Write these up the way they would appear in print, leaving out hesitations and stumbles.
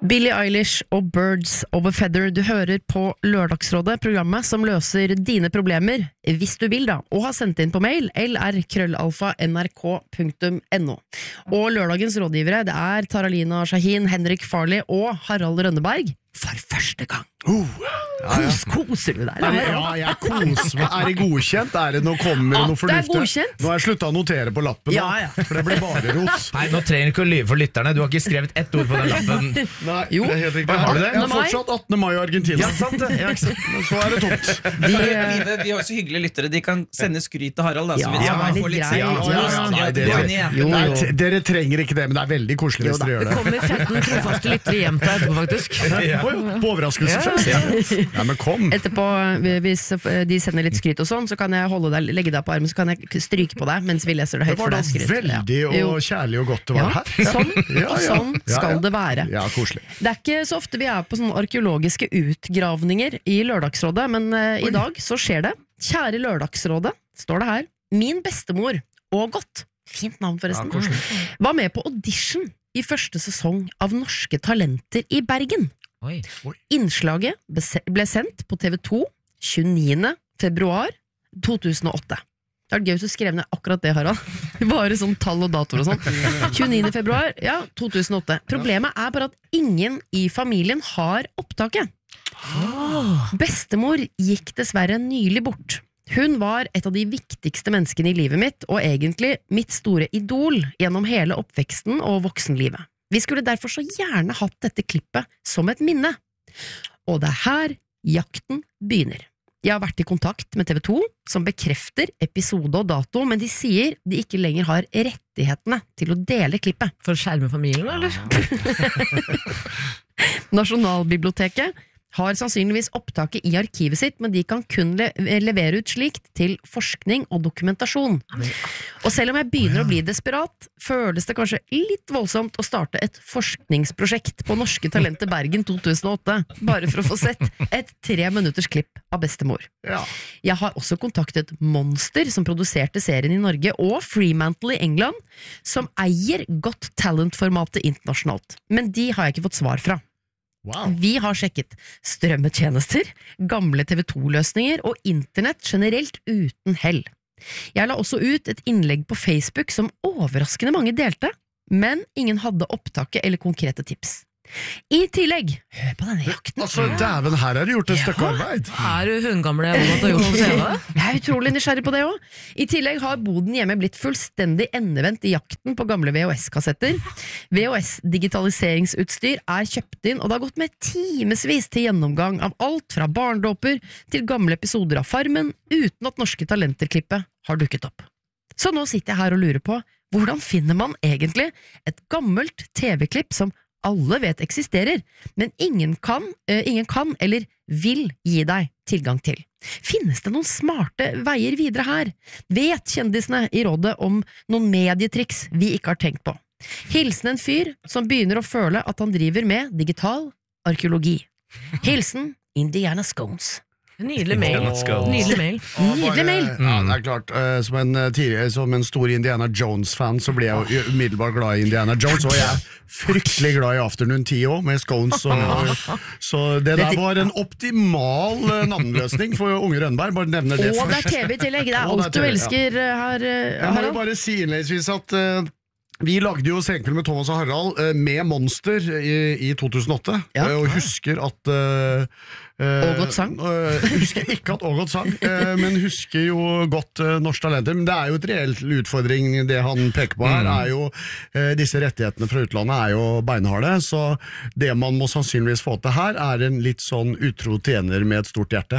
Billie Eilish og Birds of a Feather. Du hører på Lørdagsrådet, programmet som løser dine problemer, hvis du vil da, og har sendt inn på mail lr@nrk.no. Og lørdagens rådgivere, det er Taralina Shahin, Henrik Farley og Harald Rønneberg. For første gang. Koser du deg? Ja, jeg koser meg. Er det godkjent? Er det noe kommer noe fornuftig? Nå har jeg sluttet å notere på lappen, for det ble bare ros. Nei, nå trenger du ikke å lyve for lytterne. Du har ikke skrevet ett ord på den lappen. Nei, jo. Det er helt riktig. Har du det? Jeg har fortsatt 18. mai i Argentina. Ja, sant det. Ja, ikke sant. Men så er det tomt. Vi har så hyggelige lyttere. De kan sende skryt til Harald da, så vi Ja, får litt Dere trenger ikke det, men det er veldig koselig hvis dere gjør Det det. kommer 15 trofaste lyttere hjem til etterpå, faktisk. På overraskelsesfest. Ja, men kom. Etterpå, hvis de sender litt skryt og sånn, så kan jeg legge deg på armen, så kan jeg stryke på deg mens vi leser det høyt Det for var da deg skryt. veldig og kjærlig og godt å være her. Sånn skal det være. Ja, koselig. Det er ikke så ofte vi er på sånne arkeologiske utgravninger i Lørdagsrådet, men i dag så skjer det. Kjære Lørdagsrådet, står det her. Min bestemor, og godt, fint navn forresten, var med på audition i første sesong av Norske Talenter i Bergen. Innslaget ble sendt på TV2 29. februar 2008. Det er gøy hvis du skrev ned akkurat det, Harald. Bare sånn tall og datoer og sånn. 29. februar, 2008. Problemet er bare at ingen i familien har opptaket. Bestemor gikk dessverre nylig bort. Hun var et av de viktigste menneskene i livet mitt, og egentlig mitt store idol gjennom hele oppveksten og voksenlivet. Vi skulle derfor så gjerne hatt dette klippet som et minne. Og det er her jakten begynner. Jeg har vært i kontakt med TV2, som bekrefter episode og dato, men de sier de ikke lenger har rettighetene til å dele klippet. For å skjerme familien, eller? Nasjonalbiblioteket har sannsynligvis opptaket i arkivet sitt, men de kan kun levere ut slikt til forskning og dokumentasjon. Og selv om jeg begynner å bli desperat, føles det kanskje litt voldsomt å starte et forskningsprosjekt på Norske Talenter Bergen 2008, bare for å få sett et 3 minutters klipp av bestemor. Jeg har også kontaktet Monster, som produserte serien i Norge, og Fremantle i England, som eier Got Talent-formatet internasjonalt. Men de har jeg ikke fått svar fra. Vi har sjekket strømmetjenester, gamle TV2-løsninger og internett generelt uten hell. Jeg la også ut et innlegg på Facebook som overraskende mange delte, men ingen hadde opptaket eller konkrete tips. I tillegg, hør på denne jakten. Altså, dæven, her er det gjort et stykke arbeid. Er du hundgamle om at du har gjort på TV? Jeg er utrolig nysgjerrig på det også. I tillegg har boden hjemme blitt fullstendig endevendt i jakten på gamle VHS-kassetter. VHS-digitaliseringsutstyr er kjøpt inn, og det har gått med timesvis til gjennomgang av alt fra barndåper til gamle episoder av Farmen, uten at Norske Talenter-klippet har dukket opp. Så nå sitter jeg her og lurer på, hvordan finner man egentlig et gammelt TV-klipp som alle vet eksisterer, men ingen kan eller vil gi deg tilgang til. Finnes det noen smarte veier videre her? Vet kjendisene i rådet om noen medietriks vi ikke har tenkt på? Hilsen en fyr som begynner å føle at han driver med digital arkeologi. Hilsen Indiana Scones. Nydelig mail. Nydelig mail. Nydelig mail. Ja, det er klart. Som en stor Indiana Jones-fan så ble jeg jo umiddelbart glad i Indiana Jones, og jeg er fryktelig glad i Afternoon 10 også, med Scones. Så det der var en optimal navnløsning for Unge Rønneberg, bare nevner det først. Og det er TV i tillegg, det er alt du elsker her, Jeg må jo bare si innledningsvis at vi lagde jo Senkveld med Thomas og Harald med Monster i 2008, og husker at Ågot sang? Husker ikke at Ågot sang, men husker jo godt Norske Talenter. Men det er jo et reelt utfordring, det han peker på her, er jo disse rettighetene fra utlandet er jo beinharde, så det man må sannsynligvis få til her er en litt sånn utro tjener med et stort hjerte.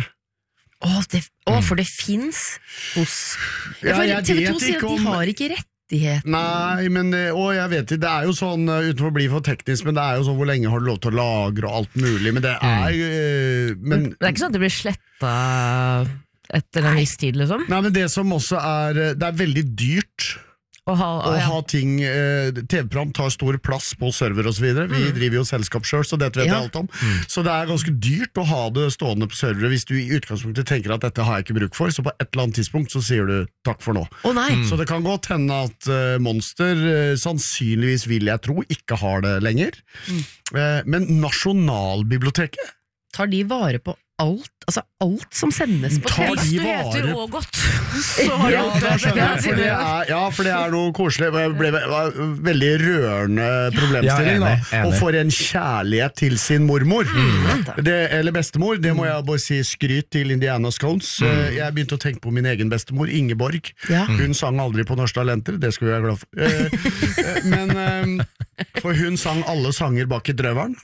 For det finnes hos TV2 sier at de har ikke rett. Nei, men jeg vet ikke, det er jo sånn, uten å bli for teknisk, men det er jo sånn hvor lenge har du lov til å lagre og alt mulig, men det er men det er ikke sånn at det blir slettet etter en viss tid, liksom? Nei, men det som også det er veldig dyrt Og ha ting TV-program tar stor plass på server og så videre. Vi driver jo selskap selv, så dette vet jeg alt om. Så det er ganske dyrt å ha det stående på servere. Hvis du i utgangspunktet tenker at dette har jeg ikke bruk for, så på et eller annet tidspunkt så sier du takk for nå. Så det kan godt hende at Monster sannsynligvis, vil jeg tro, ikke har det lenger. Men Nasjonalbiblioteket tar de vare på alt, altså alt som sendes på TV. Hvis du heter Ågot, så har Ja, du gjort det. for det er noe koselig. Det ble veldig rørende problemstilling. Ja, enig. Og for en kjærlighet til sin mormor. Eller bestemor, det må jeg bare si skryt til Indiana Scones. Jeg begynte å tenke på min egen bestemor, Ingeborg. Hun sang aldri på Norske Talenter, det skal vi være glad for. Men for hun sang alle sanger bak i drøveren.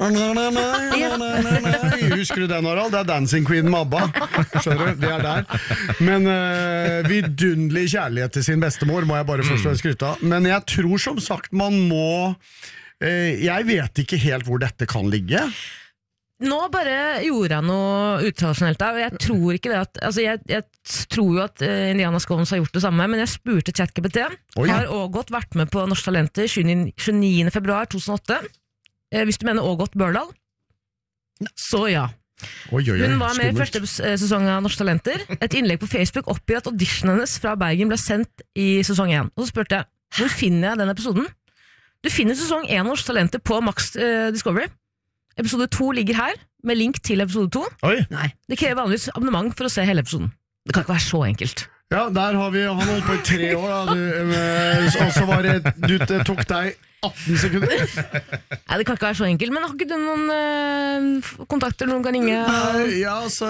Husker du den, Harald? Det er Dancing Queen med ABBA. Skjønner du? Det er der. Men vidunderlig kjærlighet til sin bestemor må jeg bare først skryte av. Men jeg tror som sagt man må jeg vet ikke helt hvor dette kan ligge. Nå bare gjorde jeg noe utradisjonelt der, og jeg tror ikke det at altså jeg tror jo at Indiana Scones har gjort det samme, men jeg spurte ChatGPT. Har Ågot vært med på Norske Talenter 29. februar 2008? Hvis du mener Ågot Børdal, så ja. Hun var med i første sesong av Norske Talenter. Et innlegg på Facebook oppgir at auditionen hennes fra Bergen ble sendt i sesong 1. Og så spurte jeg, hvor finner jeg den episoden? Du finner sesong 1 av Norske Talenter på Max Discovery. Episode 2 ligger her, med link til episode 2. Nei. Det krever vanligvis abonnement for å se hele episoden. Det kan ikke være så enkelt. Ja, der har vi, han holdt på i 3 år, og så var det tok deg 18 sekunder. Nei, det kan ikke være så enkelt, men har ikke du noen kontakter noen kan ringe? Ja, så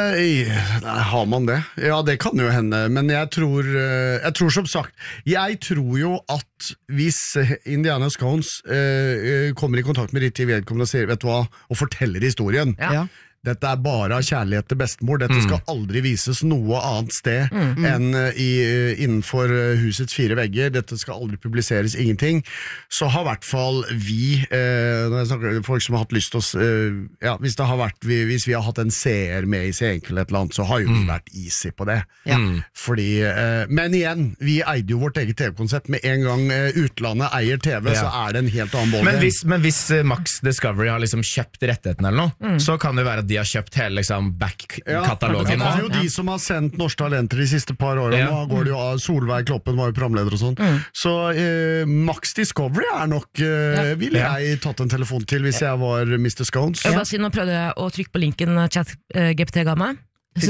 har man det? Ja, det kan jo hende, men jeg tror som sagt, jeg tror jo at hvis Indiana Scones kommer i kontakt med riktig vedkommende og sier, vet du hva, og forteller historien, dette er bare av kjærlighet til bestemor. Dette skal aldri vises noe annet sted enn innenfor husets 4 vegger. Dette skal aldri publiseres, ingenting. Så har i hvert fall vi, når jeg snakker folk som har hatt lyst til å hvis vi har hatt en seer med i C-enkel et eller annet, så har jo vi vært easy på det. Fordi, men igjen, vi eide jo vårt eget TV-konsept. Med en gang utlandet eier TV, så er det en helt annen bolle. Men hvis Max Discovery har liksom kjøpt rettigheten eller noe, så kan det være at de har kjøpt hele liksom, back-katalogen. Det er jo de som har sendt Norske Talenter de siste par årene. Nå går det jo av, Solveig Kloppen var jo programleder og sånn. Så Max Discovery er nok ville jeg tatt en telefon til hvis jeg var Mr. Scones. Jeg vil bare si, nå prøvde jeg å trykke på linken ChatGPT ga meg.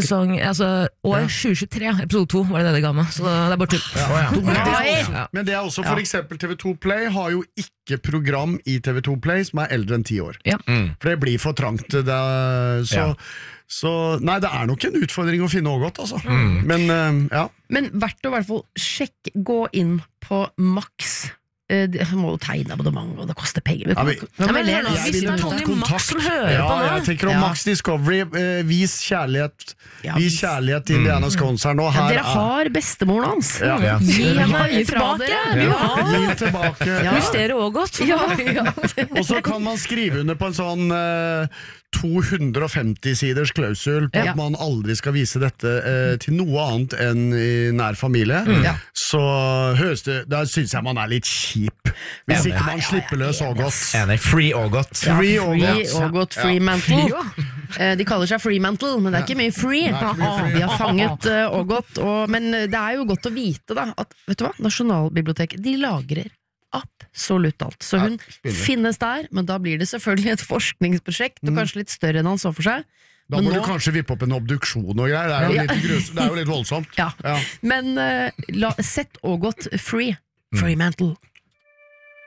År 2023, episode 2 var det ga meg, så det er bare tull. Men det er også for eksempel TV2 Play har jo ikke program i TV2 Play som er eldre enn 10 år. For det blir for trangt. Så nei, det er nok en utfordring å finne noe godt, altså. Men verdt å i hvert fall gå inn på Max. Det må jo tegne abonnement, og det koster penger. Hvis det er Tony Max som hører på nå. Jeg tenker om Max Discovery, vis kjærlighet til Indiana Scones her nå. Dere har bestemoren hans. Gi henne fra dere. Gi tilbake. Mysteriet også godt. Og så kan man skrive under på en sånn 250 siders klausul på at man aldri skal vise dette til noe annet enn i nær familie. Så høres det, da synes jeg man er litt kjip hvis ikke man slipper løs Ågot. Free Ågot. Free Ågot, Freemantle. De kaller seg Freemantle, men det er ikke mye free. De har fanget Ågot, men det er jo godt å vite da, at vet du hva, Nasjonalbiblioteket, de lagrer absolutt alt. Så hun finnes der, men da blir det selvfølgelig et forskningsprosjekt, og kanskje litt større enn han så for seg. Da må du kanskje vippe opp en obduksjon og greier, det er jo litt voldsomt. Men sett Ågot free. Freemantle.